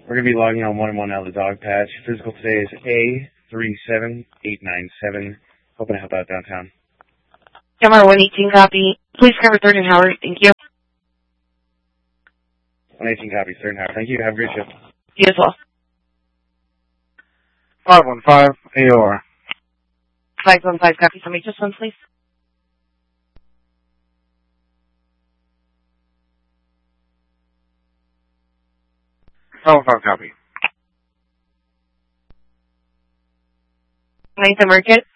We're going to be logging on 1-1 out of the dog patch. Physical today is A37897. Hoping to help out downtown. Camera 118 copy. Please cover 3rd and Howard. Thank you. 118 copy, 3rd and Howard. Thank you. Have a great shift. You as well. 515 AOR. 515 copy. Somebody just one, please. Copy. 9th and Market.